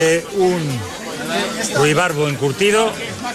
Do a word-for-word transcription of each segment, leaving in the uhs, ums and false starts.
Eh, un ruibarbo encurtido.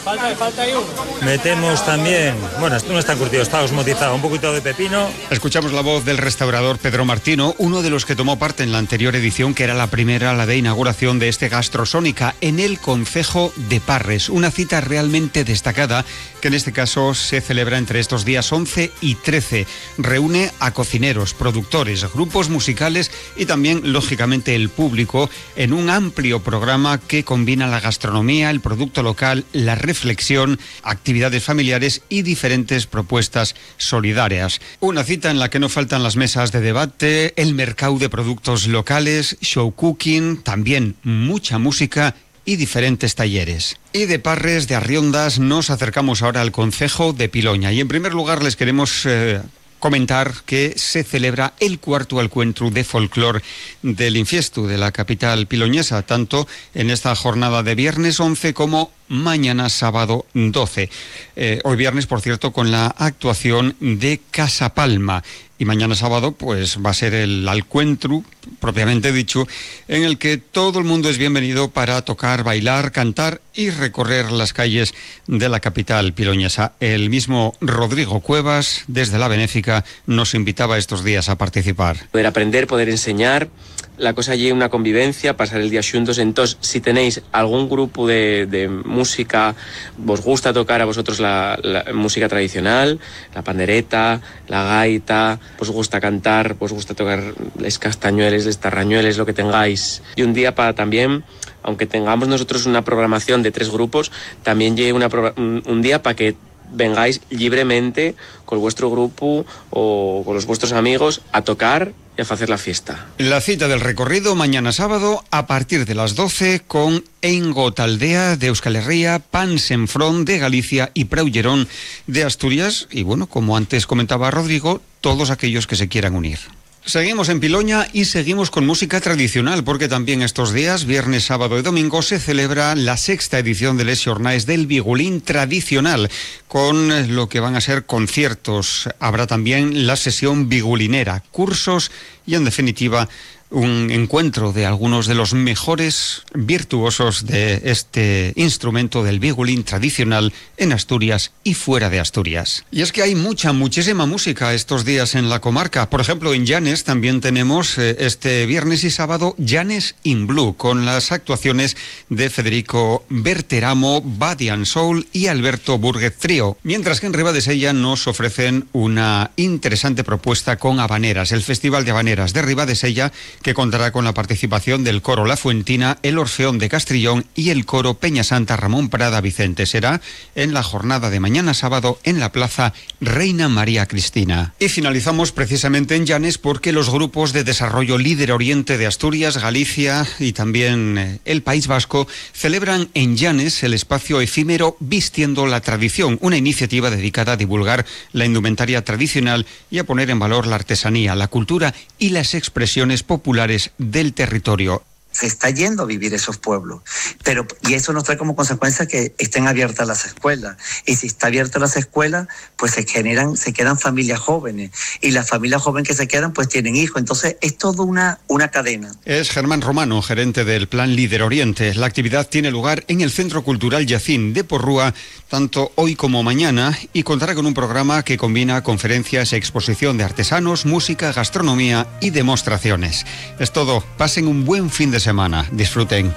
Metemos también, bueno, esto no está encurtido, está osmotizado, un poquito de pepino. Escuchamos la voz del restaurador Pedro Martino, uno de los que tomó parte en la anterior edición, que era la primera, la de inauguración de este Gastrosónica en el concejo de Parres. Una cita realmente destacada que en este caso se celebra entre estos días once y trece. Reúne a cocineros, productores, grupos musicales y también, lógicamente, el público en un amplio programa que combina la gastronomía, el producto local, la reflexión, actividades familiares y diferentes propuestas solidarias. Una cita en la que no faltan las mesas de debate, el mercado de productos locales, show cooking, también mucha música y diferentes talleres. Y de Parres, de Arriondas, nos acercamos ahora al concejo de Piloña. Y en primer lugar les queremos Eh, comentar que se celebra el cuarto encuentro de folclore del Infiestu de la capital piloñesa, tanto en esta jornada de viernes once como mañana sábado doce. Eh, hoy viernes, por cierto, con la actuación de Casa Palma. Y mañana sábado, pues va a ser el encuentro, propiamente dicho, en el que todo el mundo es bienvenido para tocar, bailar, cantar y recorrer las calles de la capital piloñesa. El mismo Rodrigo Cuevas, desde la Benéfica, nos invitaba estos días a participar. Poder aprender, poder enseñar, la cosa allí una convivencia, pasar el día xuntos. Entonces, si tenéis algún grupo de, de música, vos gusta tocar a vosotros la, la música tradicional, la pandereta, la gaita, os gusta cantar, os gusta tocar les castañueles, les tarrañueles, lo que tengáis. Y un día para también, aunque tengamos nosotros una programación de tres grupos, también llegue una, un, un día para que vengáis libremente con vuestro grupo o con los vuestros amigos a tocar y a hacer la fiesta. La cita del recorrido mañana sábado a partir de las doce con Engo Taldea de Euskal Herria, Pansenfrón de Galicia y Praullerón de Asturias. Y bueno, como antes comentaba Rodrigo, todos aquellos que se quieran unir. Seguimos en Piloña y seguimos con música tradicional, porque también estos días, viernes, sábado y domingo, se celebra la sexta edición de Les Jornades del Vigulín tradicional, con lo que van a ser conciertos. Habrá también la sesión vigulinera, cursos y, en definitiva, un encuentro de algunos de los mejores virtuosos de este instrumento del vigulín tradicional en Asturias y fuera de Asturias. Y es que hay mucha, muchísima música estos días en la comarca. Por ejemplo, en Llanes también tenemos eh, este viernes y sábado Llanes in Blue, con las actuaciones de Federico Berteramo, Badian Soul y Alberto Burguez Trío. Mientras que en Ribadesella nos ofrecen una interesante propuesta con habaneras, el Festival de Habaneras de Ribadesella, que contará con la participación del coro La Fuentina, el Orfeón de Castrillón y el coro Peña Santa Ramón Prada Vicente. Será en la jornada de mañana sábado en la plaza Reina María Cristina. Y finalizamos precisamente en Llanes porque los grupos de desarrollo Líder Oriente de Asturias, Galicia y también eh, el País Vasco celebran en Llanes el espacio efímero Vistiendo la Tradición, una iniciativa dedicada a divulgar la indumentaria tradicional y a poner en valor la artesanía, la cultura y las expresiones populares del territorio. Se está yendo a vivir esos pueblos, pero y eso nos trae como consecuencia que estén abiertas las escuelas, y si está abiertas las escuelas, pues se generan, se quedan familias jóvenes, y las familias jóvenes que se quedan pues tienen hijos, entonces es toda una, una cadena. Es Germán Romano, gerente del Plan Líder Oriente. La actividad tiene lugar en el Centro Cultural Yacín de Porrúa, tanto hoy como mañana, y contará con un programa que combina conferencias, exposición de artesanos, música, gastronomía y demostraciones. Es todo, pasen un buen fin de semana, disfruten.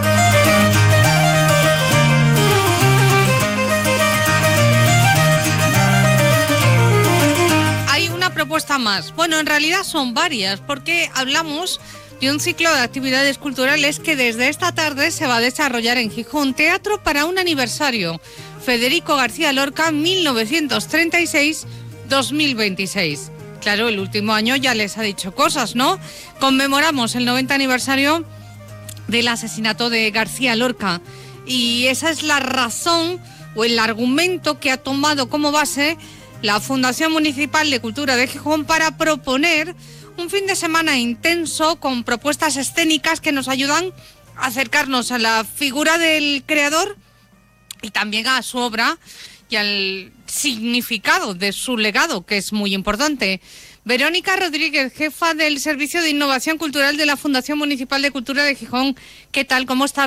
Hay una propuesta más. Bueno, en realidad son varias, porque hablamos de un ciclo de actividades culturales que desde esta tarde se va a desarrollar en Gijón. Teatro para un aniversario. Federico García Lorca, mil novecientos treinta y seis a dos mil veintiséis. Claro, el último año ya les ha dicho cosas, ¿no? Conmemoramos el noventa aniversario del asesinato de García Lorca, y esa es la razón o el argumento que ha tomado como base la Fundación Municipal de Cultura de Gijón para proponer un fin de semana intenso con propuestas escénicas que nos ayudan a acercarnos a la figura del creador y también a su obra y al significado de su legado, que es muy importante. Verónica Rodríguez, jefa del Servicio de Innovación Cultural de la Fundación Municipal de Cultura de Gijón. ¿Qué tal? ¿Cómo está?